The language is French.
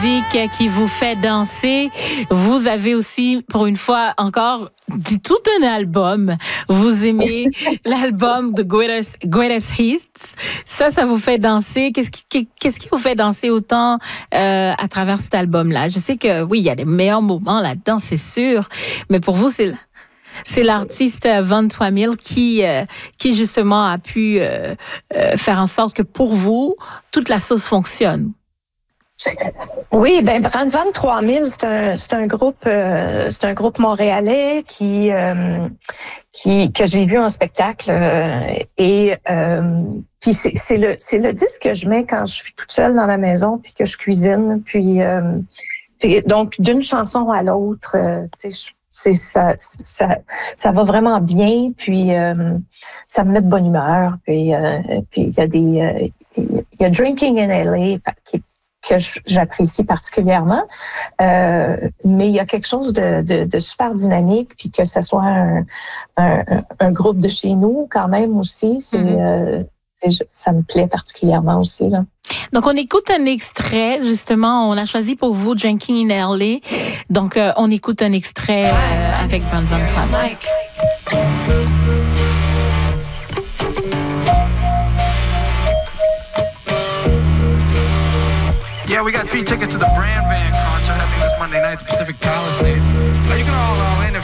qui vous fait danser. Vous avez aussi, pour une fois encore, dit tout un album. Vous aimez l'album The Greatest Hits. Ça vous fait danser. Qu'est-ce qui vous fait danser autant à travers cet album-là? Je sais que, oui, il y a des meilleurs moments là-dedans, c'est sûr. Mais pour vous, c'est l'artiste Von 3000 qui justement a pu faire en sorte que pour vous, toute la sauce fonctionne. Oui, ben Brand Van 3000, c'est un groupe montréalais que j'ai vu en spectacle et puis c'est le disque que je mets quand je suis toute seule dans la maison puis que je cuisine puis donc d'une chanson à l'autre, ça va vraiment bien puis ça me met de bonne humeur puis il y a Drinking in LA que j'apprécie particulièrement, mais il y a quelque chose de super dynamique, puis que ce soit un groupe de chez nous quand même aussi, ça me plaît particulièrement aussi là. Donc on écoute un extrait, justement, on a choisi pour vous Drinking in LA, donc on écoute un extrait avec Brandon 3000. Yeah, we got 3 tickets to the Brand Van concert happening this Monday night at the Pacific Palisades. You can all